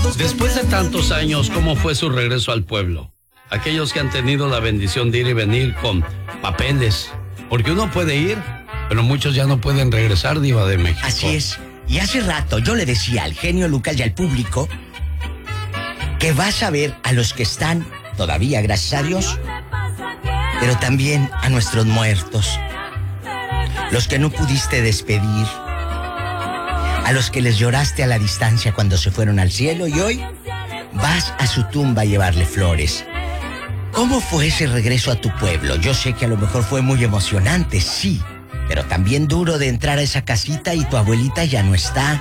Después de tantos años, ¿cómo fue su regreso al pueblo? Aquellos que han tenido la bendición de ir y venir con papeles, porque uno puede ir, pero muchos ya no pueden regresar, Diva de México. Así es. Y hace rato yo le decía al genio Lucas y al público que vas a ver a los que están todavía, gracias a Dios, pero también a nuestros muertos, los que no pudiste despedir, a los que les lloraste a la distancia cuando se fueron al cielo y hoy vas a su tumba a llevarle flores. ¿Cómo fue ese regreso a tu pueblo? Yo sé que a lo mejor fue muy emocionante, sí, pero también duro de entrar a esa casita y tu abuelita ya no está.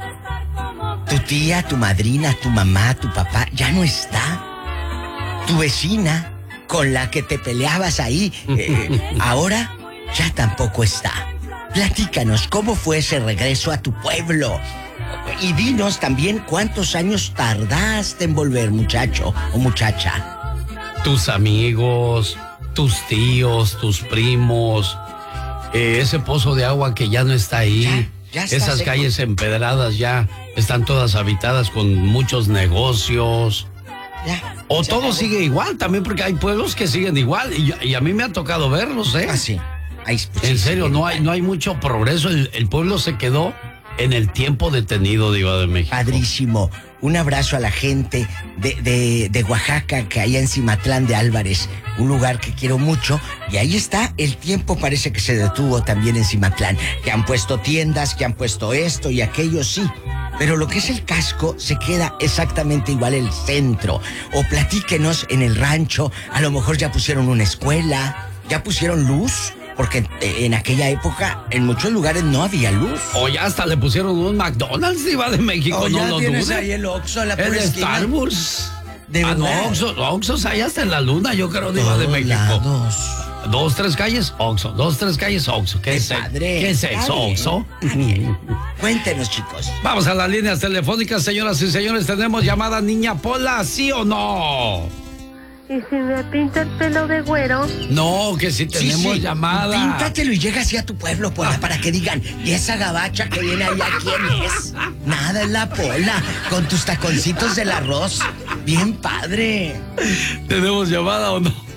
Tu tía, tu madrina, tu mamá, tu papá ya no está. Tu vecina con la que te peleabas ahí, ahora ya tampoco está. Platícanos, ¿cómo fue ese regreso a tu pueblo? Y dinos también cuántos años tardaste en volver, muchacho o muchacha. Tus amigos, tus tíos, tus primos, ese pozo de agua que ya no está ahí, ya está esas seco. calles empedradas ya están todas habitadas con muchos negocios. Ya, O todo sigue igual también, porque hay pueblos que siguen igual y a mí me ha tocado verlos, ¿eh? Ah, sí. Ay, pues, En sí, serio, sí, no hay mucho progreso. El pueblo se quedó en el tiempo detenido, Diva de México. Padrísimo. Un abrazo a la gente de Oaxaca, que hay en Cimatlán de Álvarez, un lugar que quiero mucho. Y ahí está, el tiempo parece que se detuvo también en Cimatlán. Que han puesto tiendas, que han puesto esto y aquello, sí. Pero lo que es el casco se queda exactamente igual el centro. O platíquenos en el rancho, a lo mejor ya pusieron una escuela, ya pusieron luz. Porque en aquella época, en muchos lugares no había luz. O ya hasta le pusieron un McDonald's, Diva de México, no ya lo tienes dudes. ahí el Oxxo, la El pura de esquina. Star Wars. ¿De no, verdad? Oxxos hay hasta en la luna, yo creo, Diva de Todos México. lados. 2, 3 calles, Oxxo. 2, 3 calles, Oxxo. ¿Qué es padre. ¿Qué es Está eso, bien, Oxxo? está bien. Cuéntenos, chicos. Vamos a las líneas telefónicas, señoras y señores. Tenemos llamada Niña Pola, ¿sí o no? ¿Y si me pinta el pelo de güero? No, que si tenemos Sí. llamada. Píntatelo y llega así a tu pueblo, Pola, para que digan, ¿y esa gabacha que viene allá quién es? Nada, es la Pola, con tus taconcitos del arroz. Bien padre. ¿Tenemos llamada o no?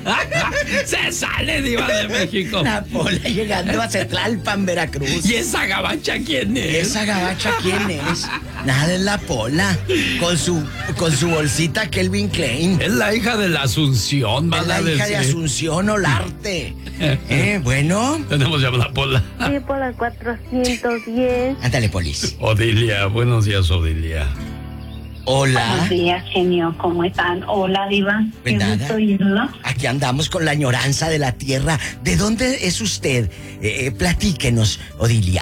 Se sale, Diva de México. La Pola llegando a Cetlalpan, Veracruz. ¿Y esa gabacha quién ¿Y es? esa gabacha quién es? Nada, es la Pola, con su bolsita Kelvin Klein. Es la hija de la Asunción, Es van la a hija de decir. Asunción Olarte. Bueno. Tenemos llamada Pola. Sí, por la 410. Ándale, Polis. Odilia, buenos días, Odilia. Hola. Buenos días, genio. ¿Cómo están? Hola, Diva. Pues Qué nada. gusto oírlo. Aquí andamos con la añoranza de la tierra. ¿De dónde es usted? Platíquenos, Odilia.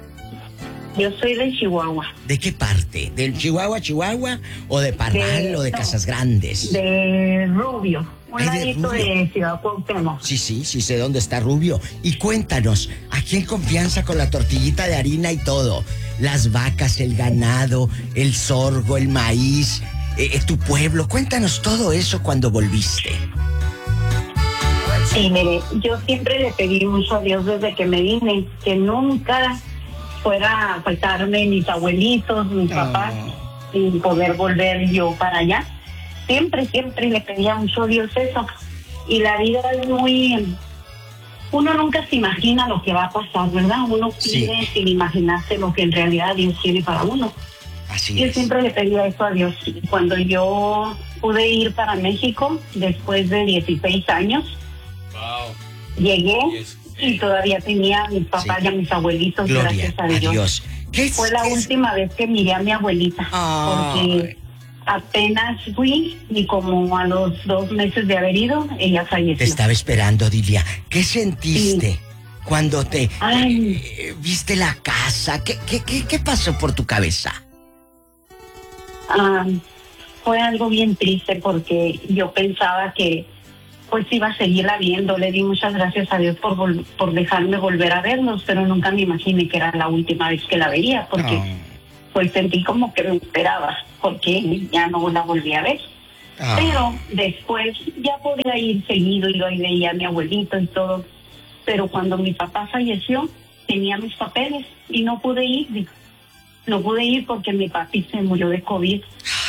Yo soy de Chihuahua, ¿De qué parte? ¿Del Chihuahua, o de Parral o de Casas Grandes? de Rubio, un Ay, de ladito Rubio. de Ciudad Cuauhtémoc. Sí, sé dónde está Rubio. Y cuéntanos, aquí en confianza con la tortillita de harina y todo. Las vacas, el ganado, el sorgo, el maíz, tu pueblo. Cuéntanos todo eso cuando volviste. Sí, mire, yo siempre le pedí mucho a Dios desde que me vine, que nunca fuera a faltarme mis abuelitos, mis papás, sin poder volver yo para allá. Siempre le pedía mucho a Dios eso. Y la vida es muy... Uno nunca se imagina lo que va a pasar, ¿verdad? Uno pide sin imaginarse lo que en realidad Dios tiene para uno. Así Yo es. siempre le pedía eso a Dios. Y cuando yo pude ir para México, después de 16 años, llegué y todavía tenía a mis papás y a mis abuelitos, Gloria gracias a Dios. ¿Qué Fue la última vez que miré a mi abuelita, porque apenas fui y como a los 2 meses de haber ido, ella falleció. Te estaba esperando, Dilia. ¿Qué sentiste cuando te viste la casa? ¿Qué pasó por tu cabeza? Fue algo bien triste porque yo pensaba que pues iba a seguirla viendo. Le di muchas gracias a Dios por dejarme volver a verlos, pero nunca me imaginé que era la última vez que la veía, porque pues sentí como que me esperaba, porque ya no la volví a ver. Pero después ya podía ir seguido y hoy veía a mi abuelito y todo. Pero cuando mi papá falleció, tenía mis papeles y no pude ir. No pude ir porque mi papi se murió de COVID.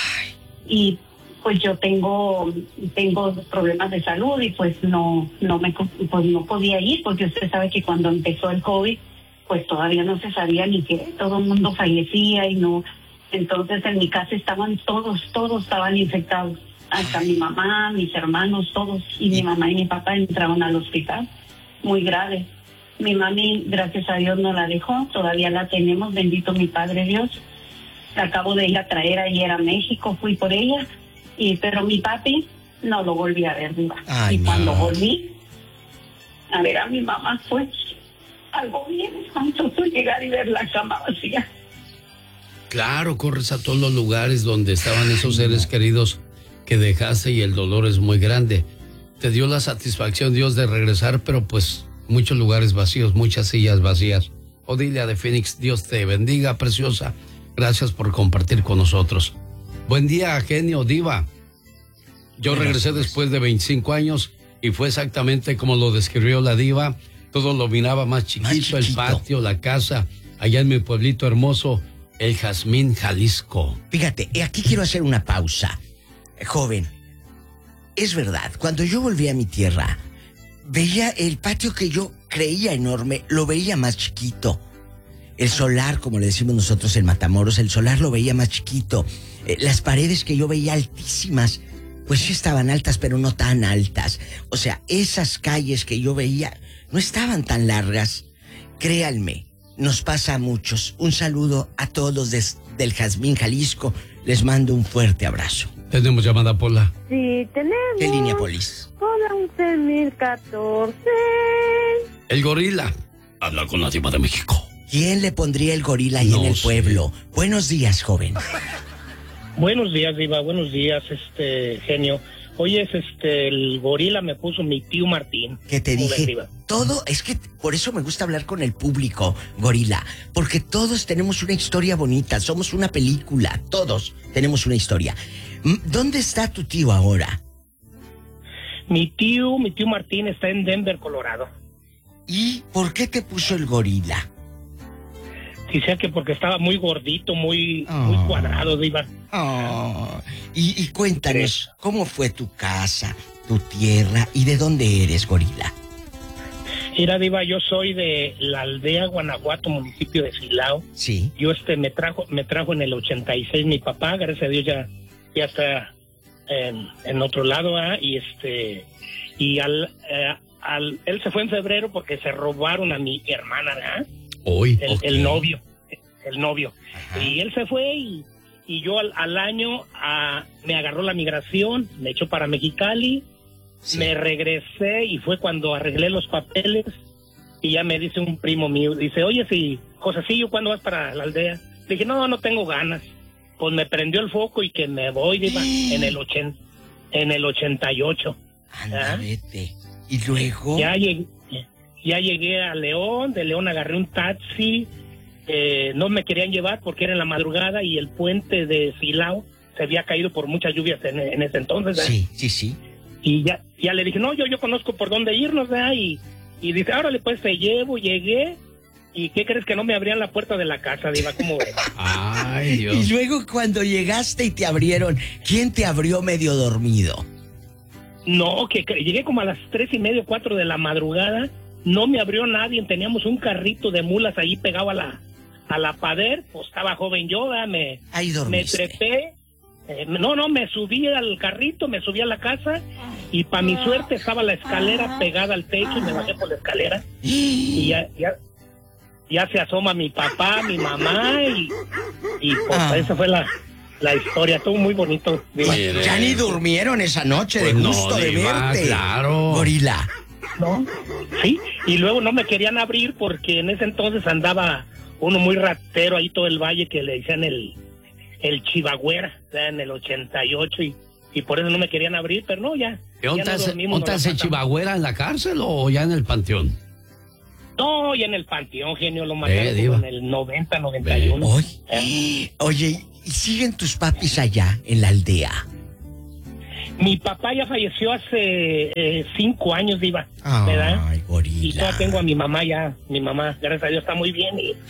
Y pues yo tengo problemas de salud y pues no podía ir, porque usted sabe que cuando empezó el COVID, pues todavía no se sabía ni que todo el mundo fallecía y no. Entonces en mi casa estaban todos estaban infectados. Hasta mi mamá, mis hermanos, todos. Y mi mamá y mi papá entraron al hospital, muy grave. Mi mami, gracias a Dios, no la dejó. Todavía la tenemos, bendito mi Padre Dios. La acabo de ir a traer ayer a México, fui por ella. Pero mi papi no lo volví a ver, Diva. Y cuando volví a ver a mi mamá fue algo bien espantoso llegar y ver la cama vacía. Claro, corres a todos los lugares donde estaban esos seres queridos que dejaste y el dolor es muy grande. Te dio la satisfacción, Dios, de regresar, pero pues muchos lugares vacíos, muchas sillas vacías. Odilia de Phoenix, Dios te bendiga, preciosa. Gracias por compartir con nosotros. Buen día, genio, diva. Yo regresé después de 25 años y fue exactamente como lo describió la diva. Todo lo miraba más chiquito, el patio, la casa, allá en mi pueblito hermoso, El Jazmín, Jalisco. Fíjate, aquí quiero hacer una pausa. Joven, es verdad, cuando yo volví a mi tierra, veía el patio que yo creía enorme, lo veía más chiquito. El solar, como le decimos nosotros en Matamoros, el solar lo veía más chiquito. Las paredes que yo veía altísimas, pues sí estaban altas, pero no tan altas. O sea, esas calles que yo veía no estaban tan largas. Créanme, nos pasa a muchos. Un saludo a todos del Jazmín, Jalisco. Les mando un fuerte abrazo. Tenemos llamada, Pola. Sí, tenemos. ¿Qué línea, Polis? Pola 11014. El gorila. Habla con la diva de México. ¿Quién le pondría el gorila ahí en el pueblo? Buenos días, joven. Buenos días, diva. Buenos días, genio. Oye, el gorila me puso mi tío Martín. ¿Qué te dije? Todo, es que por eso me gusta hablar con el público, gorila. Porque todos tenemos una historia bonita, somos una película, todos tenemos una historia. ¿Dónde está tu tío ahora? Mi tío Martín está en Denver, Colorado. ¿Y por qué te puso el gorila? Quizá que porque estaba muy gordito, muy cuadrado, diva. Y cuéntanos, ¿cómo fue tu casa, tu tierra y de dónde eres, gorila? Mira, diva, yo soy de la aldea Guanajuato, municipio de Silao. Sí. Yo me trajo en el 86 mi papá, gracias a Dios ya está en otro lado, y él se fue en febrero porque se robaron a mi hermana, el novio. Ajá. Y él se fue y yo al año me agarró la migración, me echó para Mexicali, me regresé y fue cuando arreglé los papeles y ya me dice un primo mío, dice, oye, si Josécillo, ¿cuándo vas para la aldea? Le dije, no tengo ganas. Pues me prendió el foco y que me voy, diva, en el 88. Anda, vete. ¿Y luego? Ya llegué a León, de León agarré un taxi, no me querían llevar porque era en la madrugada y el puente de Silao se había caído por muchas lluvias en ese entonces. Sí. Y ya le dije, no, yo conozco por dónde irnos, y dice, órale, pues te llevo, llegué. ¿Y qué crees que no me abrían la puerta de la casa, diva? ¿Cómo ves? Ay, Dios. Y luego cuando llegaste y te abrieron, ¿quién te abrió medio dormido? No, que llegué como a las 3:30, 4 de la madrugada, no me abrió nadie, teníamos un carrito de mulas ahí pegado a la pared, pues estaba joven yo, ahí dormiste. Me trepé, me subí al carrito, me subí a la casa y para mi suerte estaba la escalera pegada al techo y me bajé por la escalera y ya se asoma mi papá, mi mamá y pues esa fue la historia, estuvo muy bonito. Mire. Ya ni durmieron esa noche de gusto de verte. Claro. Gorila. ¿No? Sí, y luego no me querían abrir porque en ese entonces andaba uno muy ratero ahí todo el valle que le decían el Chivagüera, en el 88 y por eso no me querían abrir, pero no, ya. ¿Dónde ese Chivagüera, en la cárcel o ya en el panteón? No, ya en el panteón, genio, lo mataron en el 90, 91. Oye, ¿y siguen tus papis allá en la aldea? Mi papá ya falleció hace 5 años, diva, ¿verdad? Ay, gorila. Y todavía tengo a mi mamá ya. Mi mamá, gracias a Dios, está muy bien.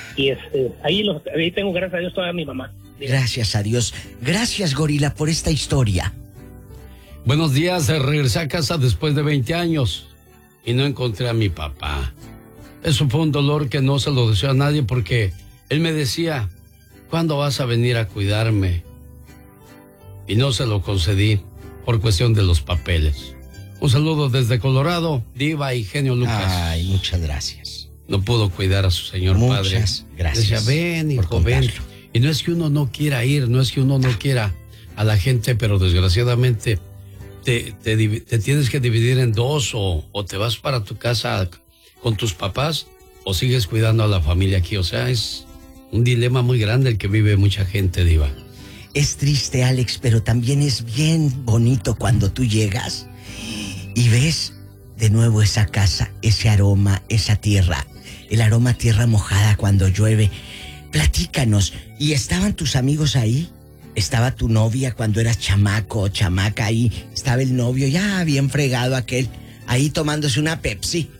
Y ahí tengo, gracias a Dios, todavía mi mamá. Gracias a Dios. Gracias, Gorila, por esta historia. Buenos días, regresé a casa después de 20 años y no encontré a mi papá. Eso fue un dolor que no se lo deseo a nadie porque él me decía, ¿cuándo vas a venir a cuidarme? Y no se lo concedí por cuestión de los papeles. Un saludo desde Colorado, Diva y Genio Lucas. Ay, muchas gracias. No pudo cuidar a su señor padre. Muchas gracias. Decía, ven, hijo, ven. Y no es que uno no quiera ir, no es que uno no quiera a la gente, pero desgraciadamente te tienes que dividir en dos, o te vas para tu casa con tus papás o sigues cuidando a la familia aquí. O sea, es un dilema muy grande el que vive mucha gente, Diva. Es triste, Alex, pero también es bien bonito cuando tú llegas y ves de nuevo esa casa, ese aroma, esa tierra, el aroma a tierra mojada cuando llueve. Platícanos, ¿y estaban tus amigos ahí? ¿Estaba tu novia cuando eras chamaco o chamaca ahí? ¿Estaba el novio ya bien fregado aquel ahí tomándose una Pepsi?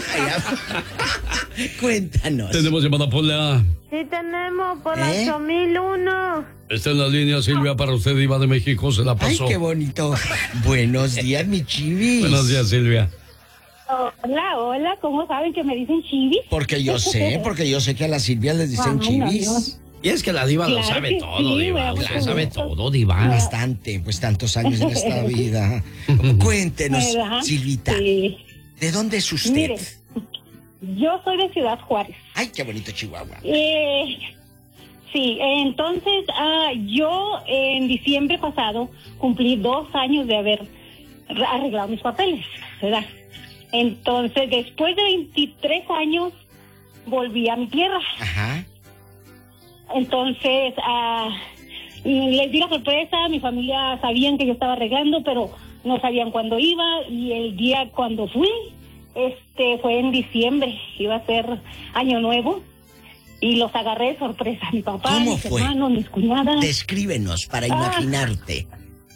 Cuéntanos. Tenemos llamada por la... Sí tenemos, por la 8001. Está en la línea, Silvia, para usted, Diva de México, se la pasó. Ay, qué bonito. Buenos días, mi chivis. Buenos días, Silvia. Hola, ¿cómo saben que me dicen chivis? Porque yo sé que a la Silvia les dicen chivis. No. Y es que la Diva lo sabe todo, sí, Diva. bueno, Usted sabe todo, Diva. Bastante, pues tantos años en esta vida. Cuéntenos, ¿verdad? Silvita, Sí. ¿de dónde es usted? Mire, yo soy de Ciudad Juárez. Ay, qué bonito Chihuahua. Sí, entonces yo en diciembre pasado cumplí 2 años de haber arreglado mis papeles, ¿verdad? Entonces, después de 23 años, volví a mi tierra. Ajá. Entonces, les di la sorpresa, mi familia sabían que yo estaba arreglando, pero no sabían cuándo iba, y el día cuando fui, fue en diciembre, iba a ser Año Nuevo, y los agarré de sorpresa, mi papá, ¿Cómo mis fue? hermanos, mis cuñadas. Descríbenos para imaginarte.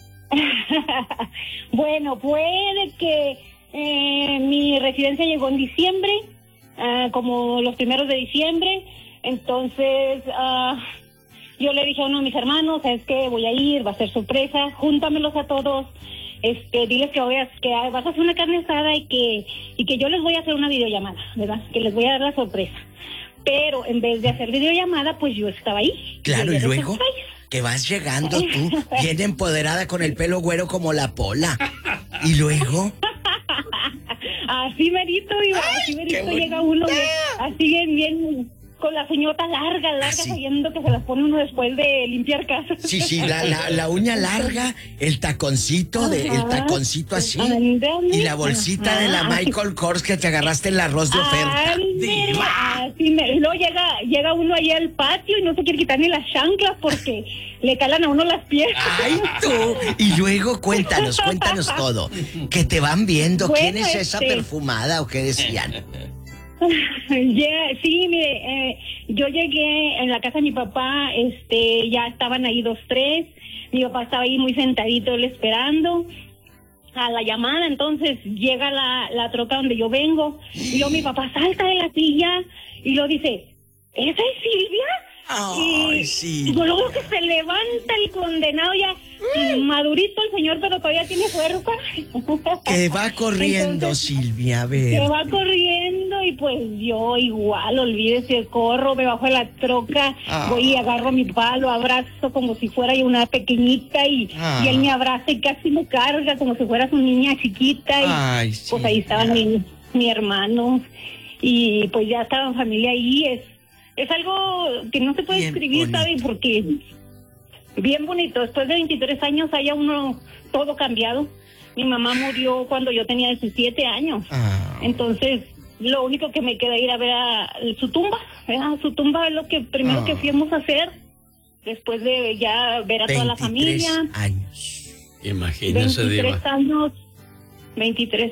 Bueno, puede que mi residencia llegó en diciembre, como los primeros de diciembre. Entonces, yo le dije a uno de mis hermanos, ¿sabes qué? Voy a ir, va a ser sorpresa, júntamelos a todos, diles que vas a hacer una carne asada y que yo les voy a hacer una videollamada, ¿verdad? Que les voy a dar la sorpresa. Pero en vez de hacer videollamada, pues yo estaba ahí. Claro, y luego que vas llegando tú, bien empoderada con el pelo güero como la Pola. Y luego... Así merito, llega uno así bien, con la uñota larga, sabiendo que se las pone uno después de limpiar casa. Sí, la uña larga, el taconcito así, y la bolsita de la Michael Kors que te agarraste el arroz de oferta. Luego llega uno allá al patio y no se quiere quitar ni las chanclas porque le calan a uno las piernas. ¡Ay, tú! Y luego cuéntanos todo. Que te van viendo, bueno, ¿quién es esa perfumada o qué decían? Sí, mire, yo llegué en la casa de mi papá, ya estaban ahí 2, 3, mi papá estaba ahí muy sentadito, él esperando a la llamada. Entonces llega la troca donde yo vengo, y luego mi papá salta de la silla y lo dice, ¿esa es Silvia? Ay, sí. Y luego que se levanta el condenado ya, madurito el señor, pero todavía tiene fuerza. Que va corriendo. Entonces, Silvia, a ver. Que va corriendo y pues yo igual, olvídese, corro, me bajo de la troca, voy y agarro a mi papá, lo abrazo como si fuera yo una pequeñita y él me abraza y casi me carga como si fuera su niña chiquita. Y ay, sí, pues ahí estaban mi hermano y pues ya estaba familia ahí. Es algo que no se puede bien escribir, ¿sabe? Porque bien bonito. Después de 23 años haya uno todo cambiado. Mi mamá murió cuando yo tenía 17 años. Entonces, lo único que me queda ir a ver a su tumba. Su tumba es lo que primero que fuimos a hacer. Después de ya ver a toda la familia. 23 años. Imagínese, 23 años. 23